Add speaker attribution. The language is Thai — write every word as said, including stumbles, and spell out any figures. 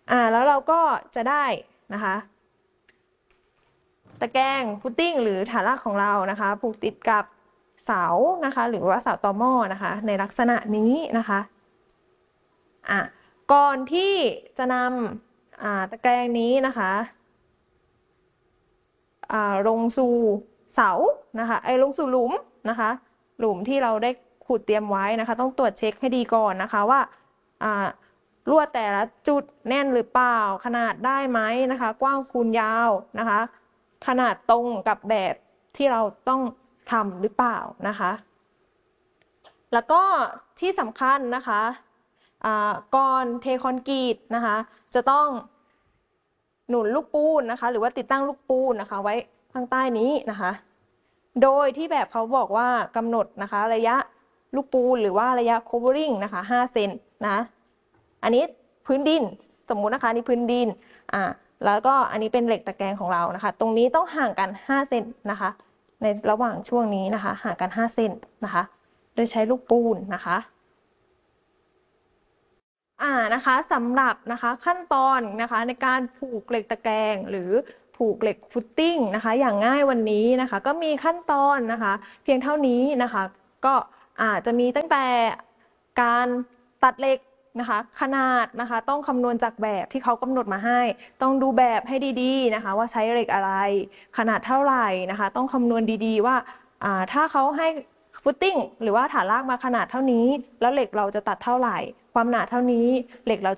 Speaker 1: อ่าแล้วเราก็จะได้นะคะตะแกรงฟุตติ้งหรือฐานรากของเรานะคะผูกติดกับเสานะคะหรือว่าเสาตอหม้อนะคะในลักษณะนี้นะคะอ่ะก่อนที่จะนำอ่าตะแกรงนี้นะคะอ่าลงสู่เสานะคะไอ้ลงสู่หลุมนะคะหลุมที่เราได้ขุดเตรียมไว้นะคะต้องตรวจเช็คให้ดีก่อนนะคะว่าอ่าลวดแต่ละจุดแน่นหรือเปล่าขนาดได้ไหมนะคะกว้างคูณยาวนะคะขนาดตรงกับแบบที่เราต้องทำหรือเปล่านะคะแล้วก็ที่สำคัญนะคะก่อนเทคอนกรีตนะคะจะต้องหนุนลูกปูนนะคะหรือว่าติดตั้งลูกปูนนะคะไว้ข้างใต้นี้นะคะโดยที่แบบเขาบอกว่ากำหนดนะคะระยะลูกปูนหรือว่าระยะ covering นะคะห้าเซนนะอันนี้พื้นดินสมมุตินะคะนี่พื้นดินอ่าแล้วก็อันนี้เป็นเหล็กตะแกรงของเรานะคะตรงนี้ต้องห่างกันห้าเซนนะคะในระหว่างช่วงนี้นะคะห่างกันห้าเซนนะคะโดยใช้ลูกปูนนะคะอ่านะคะสำหรับนะคะขั้นตอนนะคะในการผูกเหล็กตะแกรงหรือผูกเหล็กฟุตติ้งนะคะอย่างง่ายวันนี้นะคะก็มีขั้นตอนนะคะเพียงเท่านี้นะคะก็อาจจะมีตั้งแต่การตัดเหล็กนะคะขนาดนะคะต้องคำนวณจากแบบที่เขากำหนดมาให้ต้องดูแบบให้ดีๆนะคะว่าใช้เหล็กอะไรขนาดเท่าไหร่นะคะต้องคำนวณดีๆว่าอ่าถ้าเขาให้ฟุตติ้งหรือว่าฐานรากมาขนาดเท่านี้แล้วเหล็กเราจะตัดเท่าไหร่ความหนาเท่านี้เหล็กเรา